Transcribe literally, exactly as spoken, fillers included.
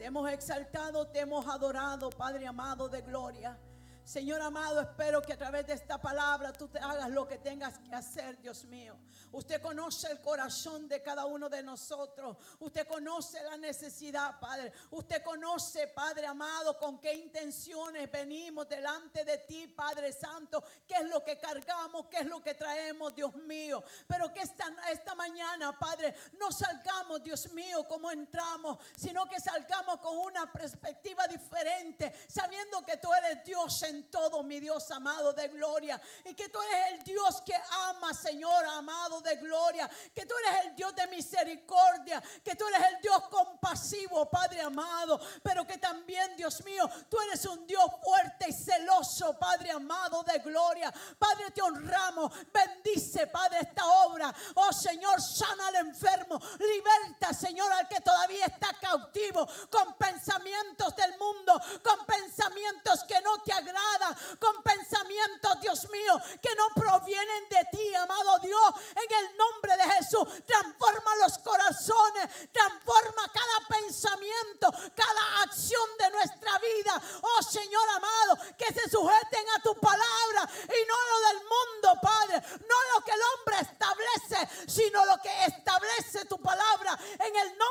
hemos exaltado, te hemos adorado, Padre amado de gloria. Señor amado, espero que a través de esta palabra tú te hagas lo que tengas que hacer, Dios mío. Usted conoce el corazón de cada uno de nosotros. Usted conoce la necesidad, Padre. Usted conoce, Padre amado, con qué intenciones venimos delante de ti, Padre Santo. Qué es lo que cargamos, qué es lo que traemos, Dios mío. Pero que esta, esta mañana, Padre, no salgamos, Dios mío, como entramos, sino que salgamos con una perspectiva diferente, sabiendo que tú eres Dios en todo, mi Dios amado de gloria, y que tú eres el Dios que ama, Señor amado de gloria, que tú eres el Dios de misericordia, que tú eres el Dios compasivo, Padre amado, pero que también, Dios mío, tú eres un Dios fuerte y celoso, Padre amado de gloria. Padre, te honramos, bendice, Padre, esta obra. Oh Señor, sana al enfermo, liberta, Señor, al que todavía está cautivo con pensamientos del mundo, con pensamientos que no te agradan, con pensamientos, Dios mío, que no provienen de ti, amado Dios. En el nombre de Jesús, transforma los corazones, transforma cada pensamiento, cada acción de nuestra vida. Oh Señor amado,